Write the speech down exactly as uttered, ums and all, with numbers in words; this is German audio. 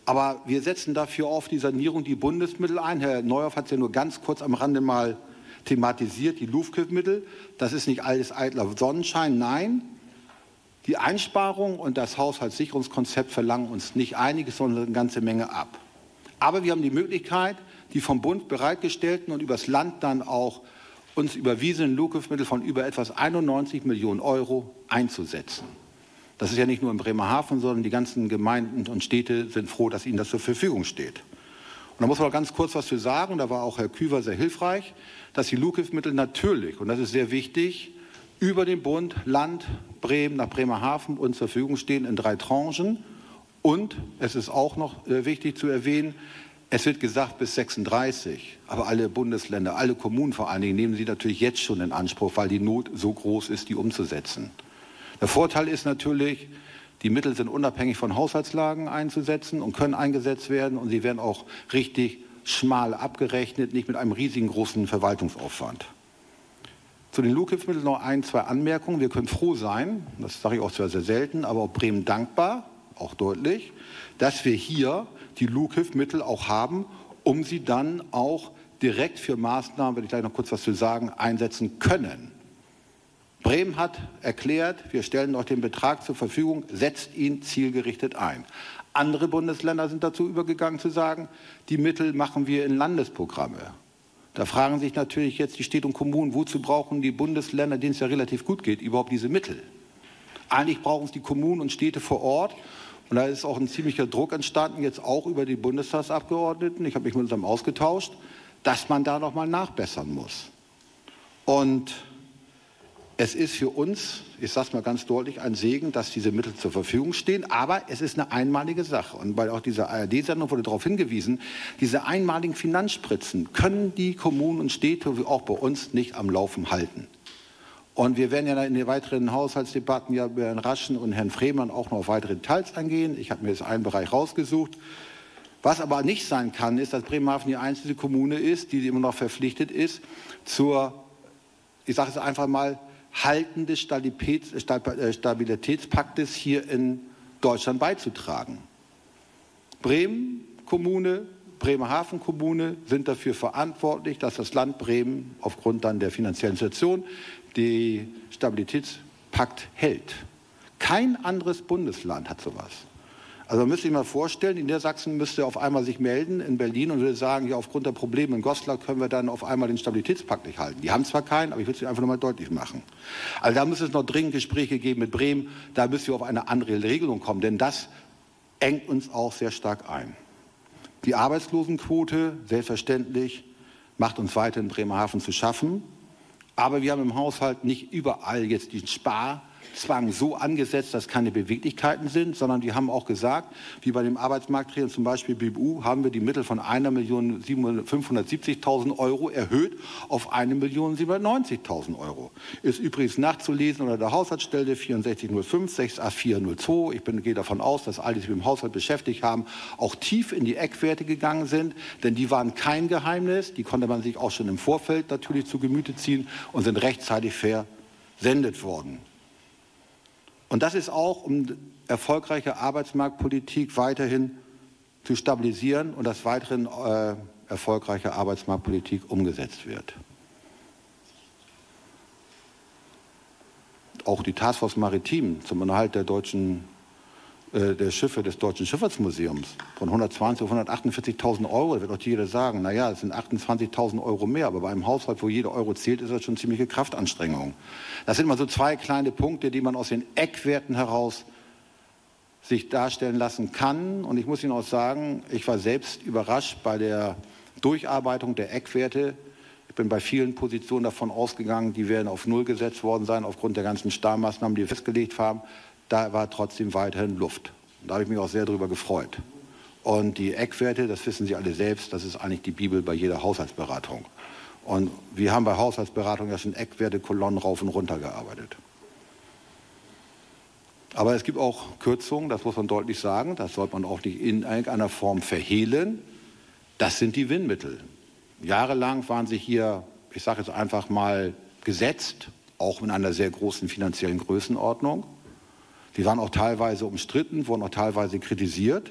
Aber wir setzen dafür auf die Sanierung die Bundesmittel ein. Herr Neuhoff hat es ja nur ganz kurz am Rande mal thematisiert, die L U F K I-Mittel. Das ist nicht alles eitler Sonnenschein, nein. Die Einsparung und das Haushaltssicherungskonzept verlangen uns nicht einiges, sondern eine ganze Menge ab. Aber wir haben die Möglichkeit, die vom Bund bereitgestellten und übers Land dann auch uns überwiesenen L U K I-Mittel von über etwas einundneunzig Millionen Euro einzusetzen. Das ist ja nicht nur in Bremerhaven, sondern die ganzen Gemeinden und Städte sind froh, dass ihnen das zur Verfügung steht. Und da muss man noch ganz kurz was zu sagen, da war auch Herr Küver sehr hilfreich, dass die L U K I-Mittel natürlich, und das ist sehr wichtig, über den Bund, Land, Bremen nach Bremerhaven uns zur Verfügung stehen in drei Tranchen. Und es ist auch noch äh, wichtig zu erwähnen, es wird gesagt bis sechsunddreißig, aber alle Bundesländer, alle Kommunen vor allen Dingen nehmen sie natürlich jetzt schon in Anspruch, weil die Not so groß ist, die umzusetzen. Der Vorteil ist natürlich, die Mittel sind unabhängig von Haushaltslagen einzusetzen und können eingesetzt werden und sie werden auch richtig schmal abgerechnet, nicht mit einem riesigen großen Verwaltungsaufwand. Zu den L U K I-Mitteln noch ein, zwei Anmerkungen. Wir können froh sein, das sage ich auch zwar sehr selten, aber auch Bremen dankbar, auch deutlich, dass wir hier die L U K I-Mittel auch haben, um sie dann auch direkt für Maßnahmen, werde ich gleich noch kurz was zu sagen, einsetzen können. Bremen hat erklärt, wir stellen noch den Betrag zur Verfügung, setzt ihn zielgerichtet ein. Andere Bundesländer sind dazu übergegangen zu sagen, die Mittel machen wir in Landesprogramme. Da fragen sich natürlich jetzt die Städte und Kommunen, wozu brauchen die Bundesländer, denen es ja relativ gut geht, überhaupt diese Mittel? Eigentlich brauchen es die Kommunen und Städte vor Ort. Und da ist auch ein ziemlicher Druck entstanden, jetzt auch über die Bundestagsabgeordneten, ich habe mich mit uns ausgetauscht, dass man da noch mal nachbessern muss. Und es ist für uns, ich sage es mal ganz deutlich, ein Segen, dass diese Mittel zur Verfügung stehen. Aber es ist eine einmalige Sache. Und bei auch dieser A R D-Sendung wurde darauf hingewiesen, diese einmaligen Finanzspritzen können die Kommunen und Städte wie auch bei uns nicht am Laufen halten. Und wir werden ja in den weiteren Haushaltsdebatten ja bei Herrn Raschen und Herrn Freemann auch noch auf weitere Details eingehen. Ich habe mir jetzt einen Bereich rausgesucht. Was aber nicht sein kann, ist, dass Bremerhaven die einzige Kommune ist, die immer noch verpflichtet ist, zur, ich sage es einfach mal, Halten des Stabilitätspaktes hier in Deutschland beizutragen. Bremen Kommune, Bremerhaven Kommune sind dafür verantwortlich, dass das Land Bremen aufgrund dann der finanziellen Situation den Stabilitätspakt hält. Kein anderes Bundesland hat sowas. Also man müsste sich mal vorstellen, in Niedersachsen müsste auf einmal sich melden in Berlin und würde sagen, ja, aufgrund der Probleme in Goslar können wir dann auf einmal den Stabilitätspakt nicht halten. Die haben zwar keinen, aber ich will es einfach noch mal deutlich machen. Also da müsste es noch dringend Gespräche geben mit Bremen, da müssen wir auf eine andere Regelung kommen, denn das engt uns auch sehr stark ein. Die Arbeitslosenquote, selbstverständlich, macht uns weiter in Bremerhaven zu schaffen, aber wir haben im Haushalt nicht überall jetzt den Spar Zwang so angesetzt, dass keine Beweglichkeiten sind, sondern die haben auch gesagt, wie bei dem Arbeitsmarkttrainer zum Beispiel B B U, haben wir die Mittel von einer Million fünfhundertsiebzigtausend Euro erhöht auf eine Million siebenhundertneunzigtausend Euro. Ist übrigens nachzulesen unter der Haushaltsstelle vierundsechzig null fünf sechs acht vier null zwei. Ich bin, gehe davon aus, dass alle, die sich mit dem Haushalt beschäftigt haben, auch tief in die Eckwerte gegangen sind, denn die waren kein Geheimnis, die konnte man sich auch schon im Vorfeld natürlich zu Gemüte ziehen und sind rechtzeitig versendet worden. Und das ist auch, um erfolgreiche Arbeitsmarktpolitik weiterhin zu stabilisieren und dass weiterhin äh, erfolgreiche Arbeitsmarktpolitik umgesetzt wird. Auch die Taskforce Maritim zum Erhalt der deutschen äh, der Schiffe des Deutschen Schifffahrtsmuseums von hundertzwanzig auf hundertachtundvierzigtausend Euro, da wird auch jeder sagen, naja, das sind achtundzwanzigtausend Euro mehr, aber bei einem Haushalt, wo jeder Euro zählt, ist das schon ziemliche Kraftanstrengung. Das sind mal so zwei kleine Punkte, die man aus den Eckwerten heraus sich darstellen lassen kann. Und ich muss Ihnen auch sagen, ich war selbst überrascht bei der Durcharbeitung der Eckwerte. Ich bin bei vielen Positionen davon ausgegangen, die werden auf Null gesetzt worden sein, aufgrund der ganzen Sparmaßnahmen, die wir festgelegt haben. Da war trotzdem weiterhin Luft. Da habe ich mich auch sehr darüber gefreut. Und die Eckwerte, das wissen Sie alle selbst, das ist eigentlich die Bibel bei jeder Haushaltsberatung. Und wir haben bei Haushaltsberatung ja schon Eckwerte, Kolonnen rauf und runter gearbeitet. Aber es gibt auch Kürzungen, das muss man deutlich sagen, das sollte man auch nicht in irgendeiner Form verhehlen. Das sind die W I N-Mittel. Jahrelang waren sie hier, ich sage jetzt einfach mal, gesetzt, auch in einer sehr großen finanziellen Größenordnung. Die waren auch teilweise umstritten, wurden auch teilweise kritisiert.